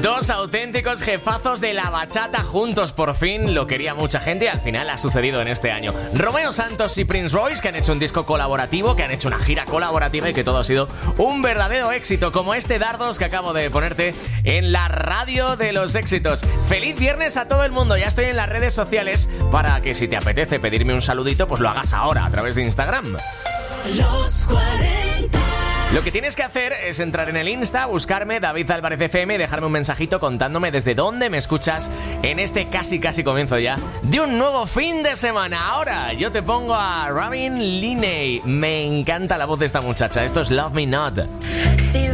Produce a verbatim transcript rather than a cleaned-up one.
Dos auténticos jefazos de la bachata juntos, por fin. Lo quería mucha gente y al final ha sucedido en este año. Romeo Santos y Prince Royce, que han hecho un disco colaborativo, que han hecho una gira colaborativa y que todo ha sido un verdadero éxito, como este Dardos que acabo de ponerte en la radio de los éxitos. Feliz viernes a todo el mundo. Ya estoy en las redes sociales para que si te apetece pedirme un saludito, pues lo hagas ahora a través de Instagram. Los cuarenta. Lo que tienes que hacer es entrar en el Insta, buscarme David Álvarez F M y dejarme un mensajito contándome desde dónde me escuchas en este casi casi comienzo ya de un nuevo fin de semana. Ahora yo te pongo a Robin Linney. Me encanta la voz de esta muchacha. Esto es Love Me Not. See